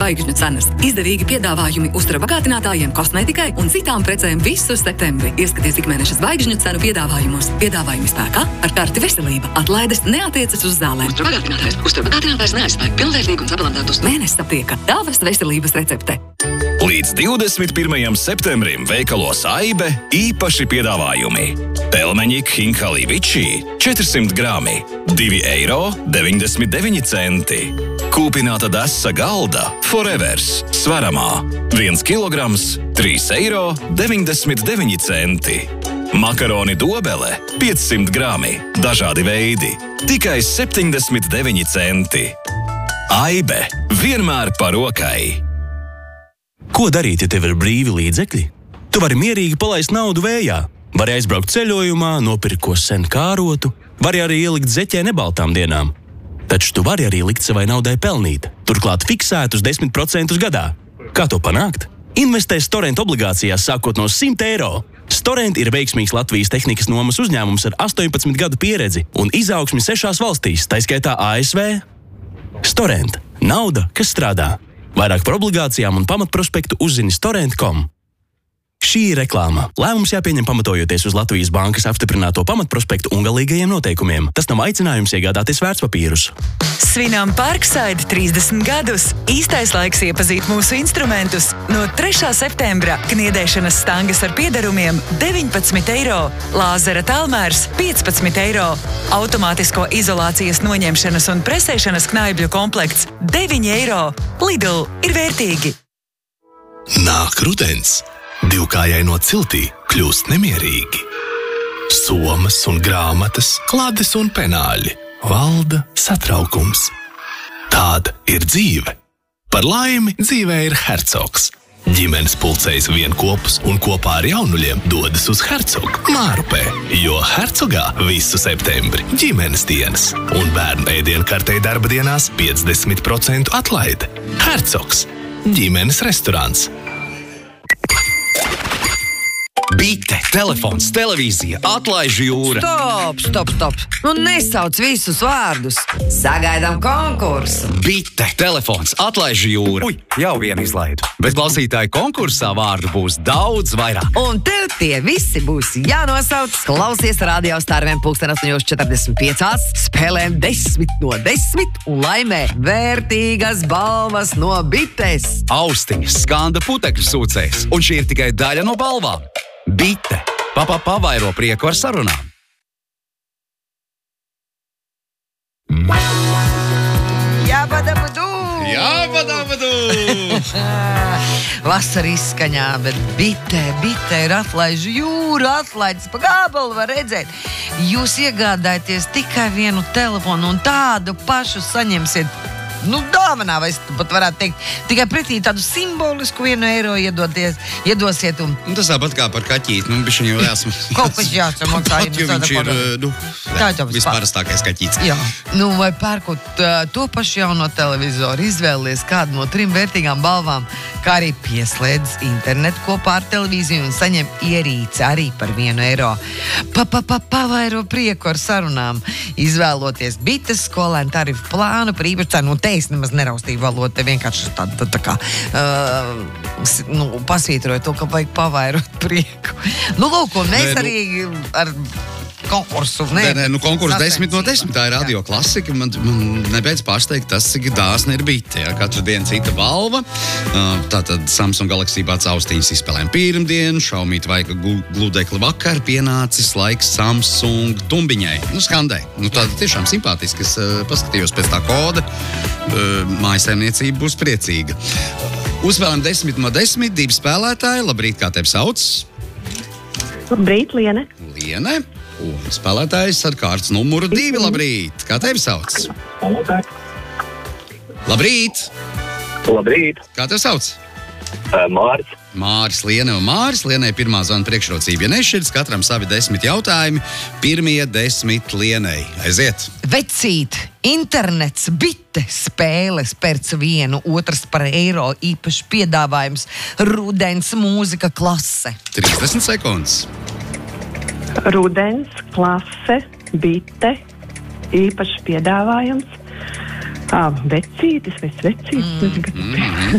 zvaigžņu cenas. Izdevīgi piedāvājumi uzturabagātinātājiem, kosmētikai un citām precēm visu septembri. Ieskaties ikmēneša zvaigžņu cenu piedāvājumos. Piedāvājumi spēkā ar karti veselība. Atlaides neatiecas uz zālēm. Uzturabagātinātājs neaizstāja pilnvērtīgu un sabalansētus. Mēnesis aptieka. Dāvas veselības recepte. Līdz 21. septembrim veikalos Aibe īpaši piedāvājumi. Pelmeņi Hinkali Vičī 400 grami, 2,99 eiro. Kūpināta desa galda Forevers svaramā 1 kilograms, 3,99 eiro. Makaroni dobele 500 grami, dažādi veidi, tikai 79 centi. Aibe vienmēr par rokai. Ko darīt, ja tev ir brīvi līdzekļi? Tu vari mierīgi palaist naudu vējā. Vari aizbraukt ceļojumā, nopirkt ko sen kārotu, vari arī ielikt zeķē nebaltām dienām. Taču tu vari arī likt savai naudai pelnīt, turklāt fiksētus 10% gadā. Kā to panākt? Investē Storent obligācijās sākot no 100 eiro. Storent ir veiksmīgs Latvijas tehnikas nomas uzņēmums ar 18 gadu pieredzi un izaugsmi 6 valstīs, taiskaitā ASV. Storent – nauda, kas strādā. Vairāk par obligācijām un pamatprospektu uzzini storent.com. Šī ir reklāma. Lēmums jāpieņem pamatojoties uz Latvijas bankas apstiprināto pamatprospektu un galīgajiem noteikumiem. Tas nav aicinājums iegādāties vērtspapīrus. Svinām Parkside 30 gadus. Īstais laiks iepazīt mūsu instrumentus. No 3. septembra kniedēšanas stangas ar piedarumiem 19 eiro, lāzera tālmērs 15 eiro, automātisko izolācijas noņemšanas un presēšanas knaibļu komplekts 9 eiro. Lidl ir vērtīgi. Nāk rudens. Divkājai no ciltī kļūst nemierīgi. Somas un grāmatas, klades un penāļi. Valda satraukums. Tāda ir dzīve. Par laimi dzīvē ir Hercogs. Ģimenes pulcējas vienkopus un kopā ar jaunuļiem dodas uz Hercogu Mārupē, jo Hercogā visu septembri ģimenes dienas un bērnu ēdienkartei darba dienās 50% atlaide. Hercogs. Ģimenes restorāns. Bite, telefons, televīzija, atlaižu jūra. Stop. Nu nesauc visus vārdus. Sagaidām konkursu. Bite, telefons, atlaižu jūra. Uj, jau vienu izlaidu. Bet klausītāju konkursā vārdu būs daudz vairāk. Un tev tie visi būs jānosauc. Klausies radio Starviem 8:45. Spēlēm 10 no 10 un laimē vērtīgas balvas no bites. Austiņas, skanda putekļu sūcējs. Un šī ir tikai daļa no balvām. Bite. Pavairo prieku ar sarunām. Jābadabadu! Vasara izskaņā, bet bite ir atlaižu jūra, atlaides pa gabalu var redzēt. Jūs iegādājaties tikai vienu telefonu un tādu pašu saņemsiet. Dāvanā, vai es pat varētu teikt, tikai pretī tādu simbolisku 1 eiro iedosiet. Un... Tas tāpat kā par kaķīti, bišķiņ jau esmu. Kaut kas jāsamaksā. Jo viņš ir, visparastākais kaķīts. Jā, vai pērkot to pašu jauno televizoru, izvēlies kādu no 3 vērtīgām balvām, kā arī pieslēdz internetu kopā ar televīziju un saņem ierīci arī par 1 eiro. Pavairo prieku ar sarunām, izvēloties bites skolēnu tarifu plānu par īpašu cenu. Es nemaz neraustīju valodu, te vienkārši tā kā pasvītroju to, ka vajag pavairot prieku. Lūk, un mēs arī ar konkursu. Konkursu 10 no 10, tā ir radio klasika. Man nebeidz pārsteigt tas, cik dāsni ir bite. Katru dienu cita balva. Tātad Samsung Galaxy Buds austiņas izspēlēm pirmdienu, Xiaomi tvaika gludekli vakar, pienācis laiks Samsung tumbiņai. Skandē. Tāda tiešām simpātiski. Es paskatījos pēc tā koda. Mājasēmniecība būs priecīga. Uzspēlēm 10 no 10, 2 spēlētāji. Labrīt, kā tevi sauc? Labrīt, Liene. Liene. Un spēlētājs ar kārtas numuru 2. Labrīt! Kā tevi sauc? Labrīt! Labrīt! Kā tevi sauc? Māris. Māris, Liene un Māris. Lienei pirmā zvana priekšrocība. Ja nešķirds, katram savi 10 jautājumi. Pirmie 10 Lienei. Aiziet! Vecīt! Internets, bite, spēles pēc 1, otrs par eiro, īpaši piedāvājums, rudens, mūzika, klase. 30 sekundes. Rudens, klase, bite, īpašs piedāvājums. Vecītis vai svecītis?